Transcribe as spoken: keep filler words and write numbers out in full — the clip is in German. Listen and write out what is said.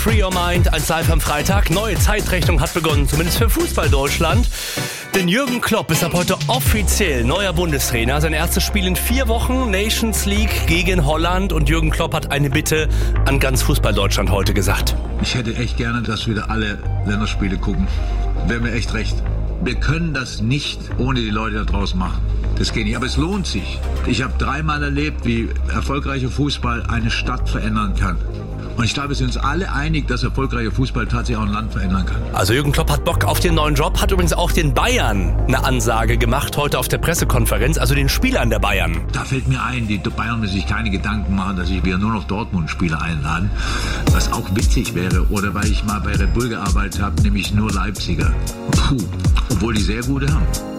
Free Your Mind, eins live am Freitag. Neue Zeitrechnung hat begonnen, zumindest für Fußball Deutschland. Denn Jürgen Klopp ist ab heute offiziell neuer Bundestrainer. Sein erstes Spiel in vier Wochen, Nations League gegen Holland. Und Jürgen Klopp hat eine Bitte an ganz Fußball Deutschland heute gesagt. Ich hätte echt gerne, dass wieder alle Länderspiele gucken. Wäre mir echt recht. Wir können das nicht ohne die Leute da draußen machen. Das geht nicht, aber es lohnt sich. Ich habe dreimal erlebt, wie erfolgreicher Fußball eine Stadt verändern kann. Und ich glaube, wir sind uns alle einig, dass erfolgreicher Fußball tatsächlich auch ein Land verändern kann. Also Jürgen Klopp hat Bock auf den neuen Job, hat übrigens auch den Bayern eine Ansage gemacht, heute auf der Pressekonferenz, also den Spielern der Bayern. Da fällt mir ein, die Bayern müssen sich keine Gedanken machen, dass ich wieder nur noch Dortmund-Spieler einladen, was auch witzig wäre. Oder weil ich mal bei Red Bull gearbeitet habe, nämlich nur Leipziger. Puh, obwohl die sehr gute haben.